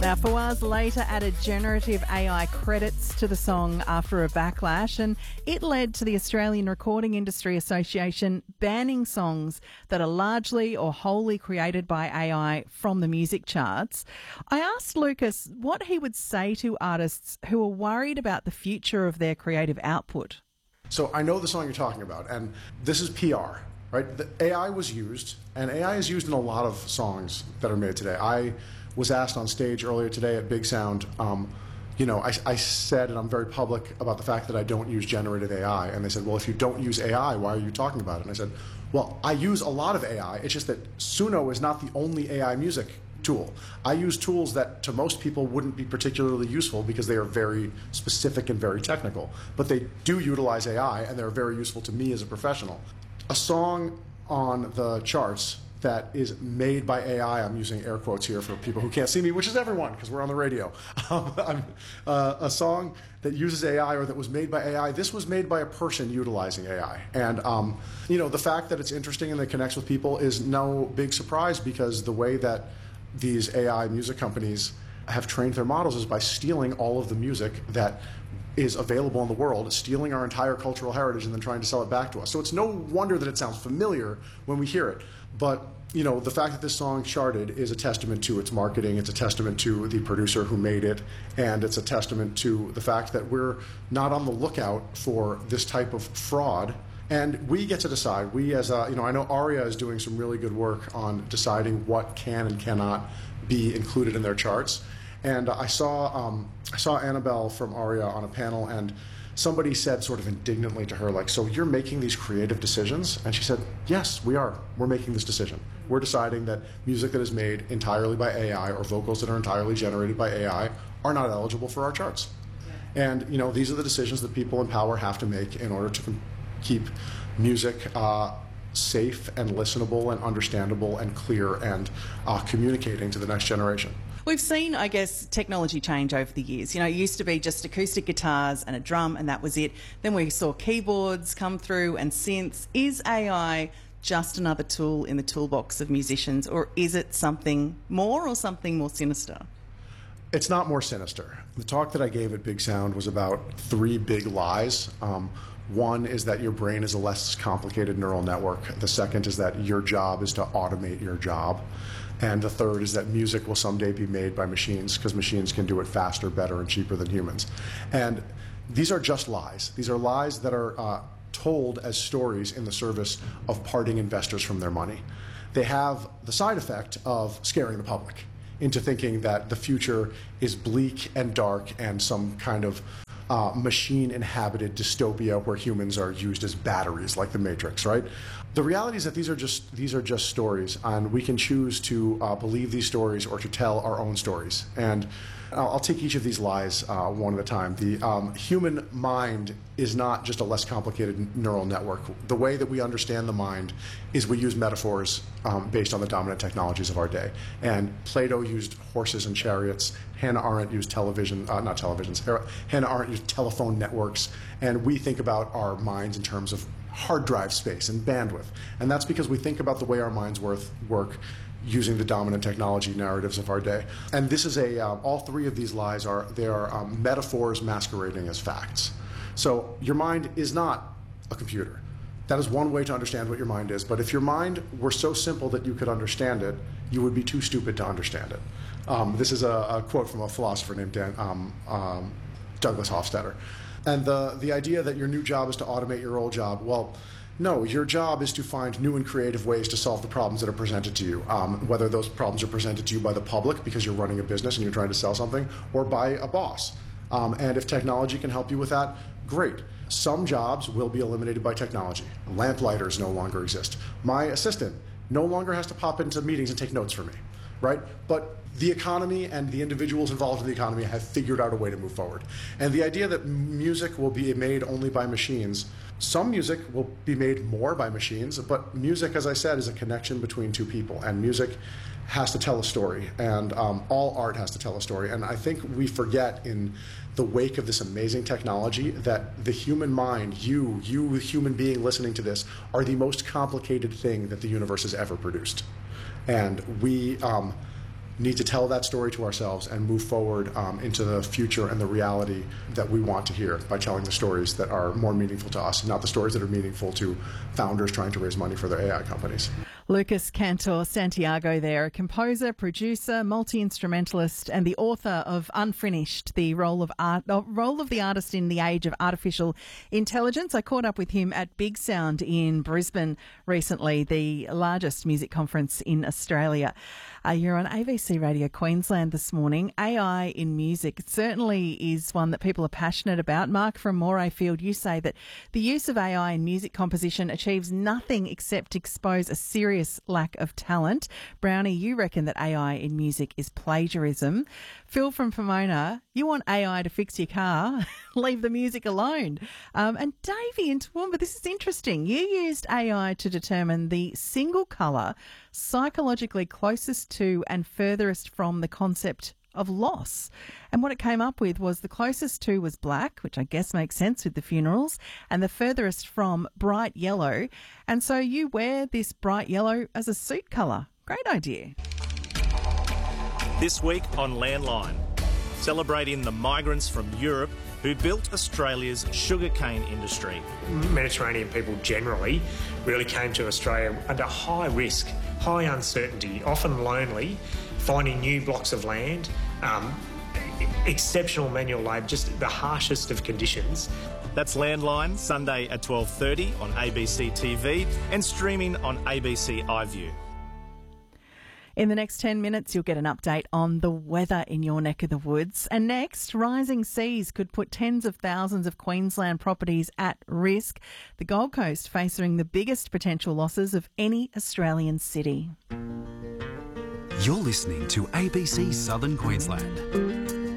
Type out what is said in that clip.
Now, Fawaz later added generative AI credits to the song after a backlash, and it led to the Australian Recording Industry Association banning songs that are largely or wholly created by AI from the music charts. I asked Lucas what he would say to artists who are worried about the future of their creative output. So I know the song you're talking about, and this is PR, right? The AI was used, and AI is used in a lot of songs that are made today. I was asked on stage earlier today at Big Sound, I said, and I'm very public about the fact that I don't use generative AI. And they said, well, if you don't use AI, why are you talking about it? And I said, well, I use a lot of AI. It's just that Suno is not the only AI music tool. I use tools that to most people wouldn't be particularly useful because they are very specific and very technical. But they do utilize AI, and they're very useful to me as a professional. A song on the charts that is made by AI, I'm using air quotes here for people who can't see me, which is everyone, because we're on the radio. A song that uses AI or that was made by AI, this was made by a person utilizing AI. And the fact that it's interesting and that it connects with people is no big surprise, because the way that these AI music companies have trained their models is by stealing all of the music that is available in the world, stealing our entire cultural heritage and then trying to sell it back to us. So it's no wonder that it sounds familiar when we hear it. But the fact that this song charted is a testament to its marketing, it's a testament to the producer who made it, and it's a testament to the fact that we're not on the lookout for this type of fraud. And we get to decide. We as I know Aria is doing some really good work on deciding what can and cannot be included in their charts. And I saw Annabelle from Aria on a panel, and somebody said sort of indignantly to her, like, so you're making these creative decisions? And she said, yes, we are. We're making this decision. We're deciding that music that is made entirely by AI or vocals that are entirely generated by AI are not eligible for our charts. Yeah. And, these are the decisions that people in power have to make in order to keep music safe and listenable and understandable and clear and communicating to the next generation. We've seen, I guess, technology change over the years. It used to be just acoustic guitars and a drum, and that was it. Then we saw keyboards come through and synths. Is AI just another tool in the toolbox of musicians, or is it something more or something more sinister? It's not more sinister. The talk that I gave at Big Sound was about 3 big lies. One is that your brain is a less complicated neural network. The second is that your job is to automate your job. And the third is that music will someday be made by machines, because machines can do it faster, better, and cheaper than humans. And these are just lies. These are lies that are told as stories in the service of parting investors from their money. They have the side effect of scaring the public into thinking that the future is bleak and dark and some kind of machine-inhabited dystopia where humans are used as batteries, like the Matrix, right? The reality is that these are just stories, and we can choose to believe these stories or to tell our own stories. And I'll take each of these lies one at a time. The human mind is not just a less complicated neural network. The way that we understand the mind is we use metaphors based on the dominant technologies of our day. And Plato used horses and chariots. Hannah Arendt used Hannah Arendt used telephone networks. And we think about our minds in terms of hard drive space and bandwidth. And that's because we think about the way our minds work using the dominant technology narratives of our day. And this is all 3 of these lies are metaphors masquerading as facts. So your mind is not a computer. That is one way to understand what your mind is. But if your mind were so simple that you could understand it, you would be too stupid to understand it. This is a quote from a philosopher named Douglas Hofstadter. And the idea that your new job is to automate your old job, well, no, your job is to find new and creative ways to solve the problems that are presented to you, whether those problems are presented to you by the public because you're running a business and you're trying to sell something, or by a boss. And if technology can help you with that, great. Some jobs will be eliminated by technology. Lamplighters no longer exist. My assistant no longer has to pop into meetings and take notes for me, right? But the economy and the individuals involved in the economy have figured out a way to move forward. And the idea that music will be made only by machines, some music will be made more by machines, but music, as I said, is a connection between 2 people, and music has to tell a story, and all art has to tell a story. And I think we forget in the wake of this amazing technology that the human mind, you human being listening to this, are the most complicated thing that the universe has ever produced. And we need to tell that story to ourselves and move forward into the future and the reality that we want to hear by telling the stories that are more meaningful to us, not the stories that are meaningful to founders trying to raise money for their AI companies. Lucas Cantor Santiago there, a composer, producer, multi-instrumentalist and the author of Unfinished, the role of the artist in the age of artificial intelligence. I caught up with him at Big Sound in Brisbane recently, the largest music conference in Australia. You're on ABC Radio Queensland this morning. AI in music certainly is one that people are passionate about. Mark from Morayfield, you say that the use of AI in music composition achieves nothing except expose a serious lack of talent. Brownie, you reckon that AI in music is plagiarism. Phil from Pomona, you want AI to fix your car, leave the music alone. And Davey in Toowoomba, this is interesting. You used AI to determine the single colour psychologically closest to and furthest from the concept of loss. And what it came up with was the closest to was black, which I guess makes sense with the funerals, and the furthest from bright yellow. And so you wear this bright yellow as a suit colour. Great idea. This week on Landline, celebrating the migrants from Europe who built Australia's sugarcane industry. Mediterranean people generally really came to Australia under high risk, high uncertainty, often lonely, finding new blocks of land, exceptional manual labour, just the harshest of conditions. That's Landline, Sunday at 12:30 on ABC TV and streaming on ABC iView. In the next 10 minutes, you'll get an update on the weather in your neck of the woods. And next, rising seas could put tens of thousands of Queensland properties at risk. The Gold Coast facing the biggest potential losses of any Australian city. You're listening to ABC Southern Queensland.